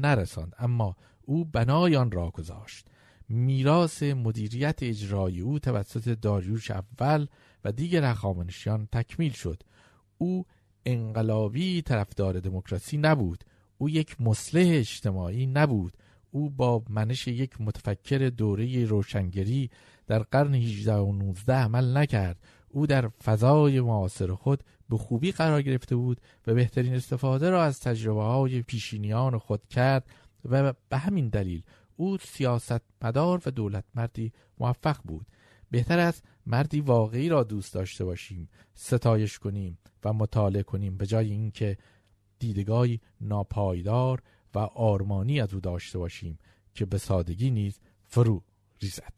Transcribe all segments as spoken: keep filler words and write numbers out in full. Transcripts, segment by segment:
نرساند، اما او بنای آن را گذاشت. میراث مدیریت اجرایی او توسط داریوش اول و دیگر هخامنشیان تکمیل شد. او انقلابی طرفدار دموکراسی نبود، او یک مصلح اجتماعی نبود، او با منش یک متفکر دوره روشنگری در قرن هجدهم و نوزدهم عمل نکرد. او در فضای معاصر خود به خوبی قرار گرفته بود و بهترین استفاده را از تجربه‌های پیشینیان خود کرد و به همین دلیل او سیاستمدار و دولتمردی موفق بود. بهتر است مردی واقعی را دوست داشته باشیم، ستایش کنیم و مطالعه کنیم، به جای اینکه دیدگاهی ناپایدار و آرمانی از او داشته باشیم که به سادگی نیز فرو ریزد.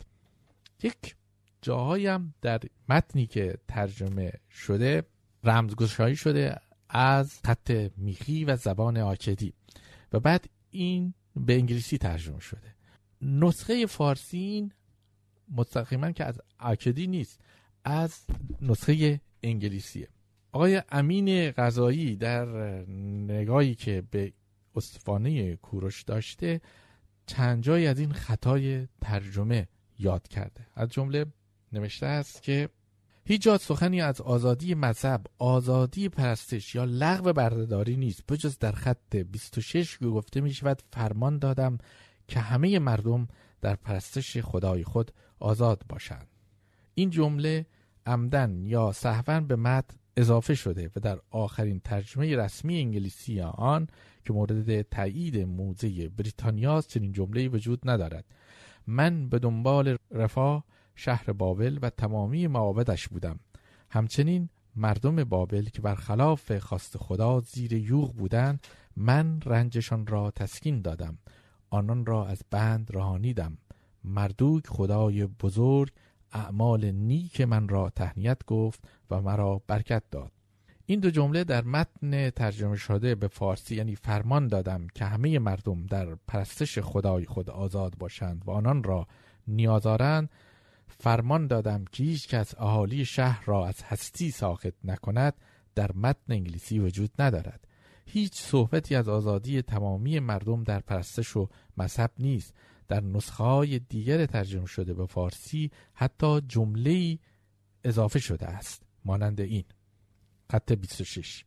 یک جاهایی هم در متنی که ترجمه شده رمزگشایی شده از خط میخی و زبان آکدی و بعد این به انگلیسی ترجمه شده. نسخه فارسی این مستقیما که از آکدی نیست، از نسخه انگلیسیه. آقای امین قضایی در نگاهی که به استوانه کوروش داشته چند جایی از این خطای ترجمه یاد کرده. از جمله نوشته است که هیچ جا سخنی از آزادی مذهب، آزادی پرستش یا لغو بردهداری نیست، بجز در خط بیست و شش که گفته می شود فرمان دادم که همه مردم در پرستش خدای خود آزاد باشند. این جمله عمدن یا سهوا به متن اضافه شده و در آخرین ترجمه رسمی انگلیسی آن که مورد تایید موزه بریتانیاست چنین جمله‌ای وجود ندارد. من به دنبال رفاه شهر بابل و تمامی معابدش بودم. همچنین مردم بابل که برخلاف خواست خدا زیر یوغ بودند، من رنجشان را تسکین دادم، آنان را از بند رهانیدم. مردوک خدای بزرگ اعمال نیک من را تهنیت گفت و مرا برکت داد. این دو جمله در متن ترجمه شده به فارسی یعنی فرمان دادم که همه مردم در پرستش خدای خود آزاد باشند و آنان را نیازارند، فرمان دادم که هیچ کس اهالی شهر را از هستی ساخط نکند، در متن انگلیسی وجود ندارد. هیچ صحبتی از آزادی تمامی مردم در پرستش و مذهب نیست. در نسخه‌های دیگر ترجمه شده به فارسی حتی جمله‌ای اضافه شده است مانند این: خط بیست و شش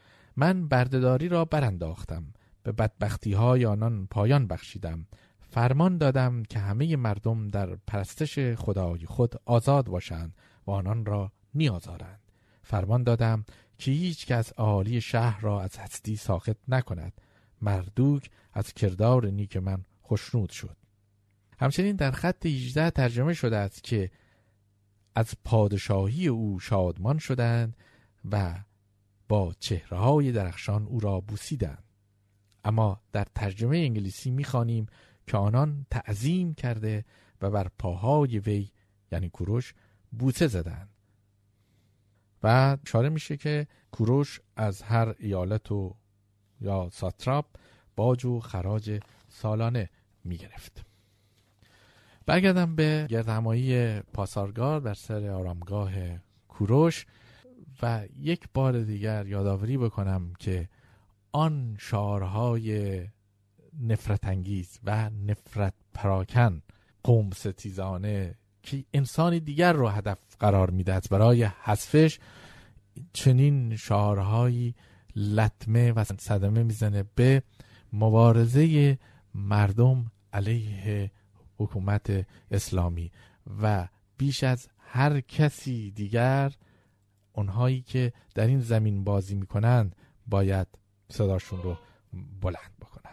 من بردهداری را برانداختم، به بدبختی‌های آنان پایان بخشیدم، فرمان دادم که همه مردم در پرستش خدای خود آزاد باشند و آنان را نیازارند. فرمان دادم که هیچ کس اهالی شهر را از هستی ساخط نکند. مردوک از کردار نیک من خوشنود شد. همچنین در خط هجده ترجمه شده است که از پادشاهی او شادمان شدند و با چهره‌های درخشان او را بوسیدند. اما در ترجمه انگلیسی می‌خوانیم که آنان تعظیم کرده و بر پاهای وی یعنی کوروش بوسه زدند. و اشاره میشه که کوروش از هر ایالت و یا ساتراپ باج و خراج سالانه میگرفت. برگردم به گردهمایی پاسارگاد بر سر آرامگاه کوروش و یک بار دیگر یادآوری بکنم که آن شعارهای نفرت انگیز و نفرت پراکن قوم ستیزانه که انسان دیگر رو هدف قرار میده برای حذفش، چنین شعارهایی لطمه و صدمه میزنه به مبارزه مردم علیه حکومت اسلامی و بیش از هر کسی دیگر اونهایی که در این زمین بازی میکنند باید صداشون رو بلند بکنن.